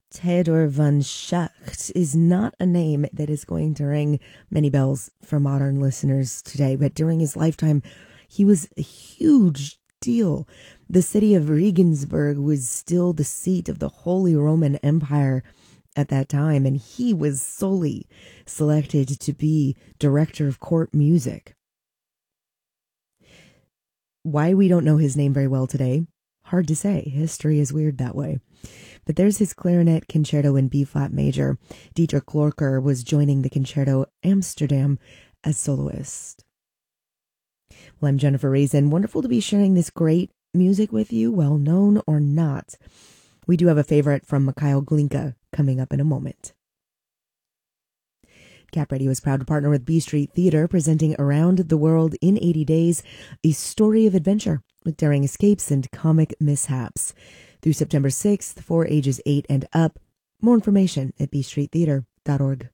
Theodor von Schacht is not a name that is going to ring many bells for modern listeners today, but during his lifetime, he was a huge deal. The city of Regensburg was still the seat of the Holy Roman Empire at that time, and he was solely selected to be director of court music. Why we don't know his name very well today, hard to say. History is weird that way. But there's his clarinet concerto in B-flat major. Dietrich Klorker was joining the Concerto Amsterdam as soloist. Well, I'm Jennifer Raisin. Wonderful to be sharing this great music with you, well known or not. We do have a favorite from Mikhail Glinka coming up in a moment. Cap Radio is proud to partner with B Street Theater, presenting Around the World in 80 Days, a story of adventure with daring escapes and comic mishaps. Through September 6th for ages 8 and up. More information at bstreettheater.org.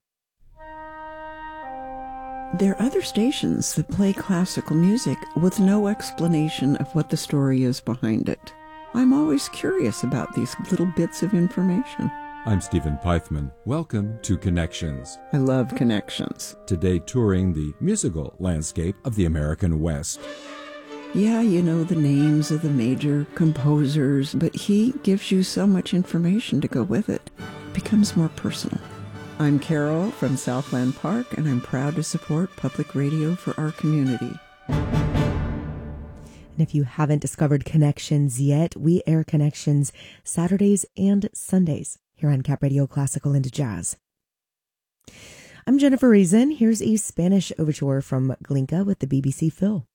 There are other stations that play classical music with no explanation of what the story is behind it. I'm always curious about these little bits of information. I'm Stephen Pythman. Welcome to Connections. I love Connections. Today touring the musical landscape of the American West. Yeah, you know the names of the major composers, but he gives you so much information to go with it. It becomes more personal. I'm Carol from Southland Park, and I'm proud to support public radio for our community. And if you haven't discovered Connections yet, we air Connections Saturdays and Sundays here on Cap Radio Classical and Jazz. I'm Jennifer Raisin. Here's a Spanish overture from Glinka with the BBC Phil.